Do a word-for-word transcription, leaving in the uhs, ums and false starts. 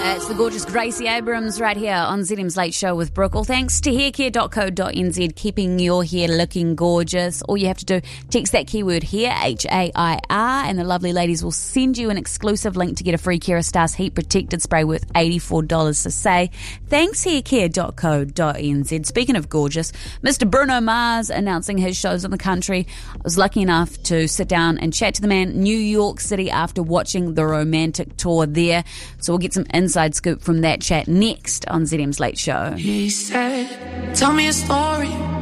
Uh, it's the gorgeous Gracie Abrams right here on Z M's Late Show with Brooke. All thanks to haircare dot co dot n z, keeping your hair looking gorgeous. All you have to do, text that keyword hair, H A I R, and the lovely ladies will send you an exclusive link to get a free Kerastase heat protected spray worth eighty-four dollars. So say thanks haircare dot co dot n z. Speaking of gorgeous, Mister Bruno Mars announcing his shows in the country. I was lucky enough to sit down and chat to the man in New York City after watching the Romantic tour there. So we'll get some inside scoop from that chat next on Z M's Late Show. He said, tell me a story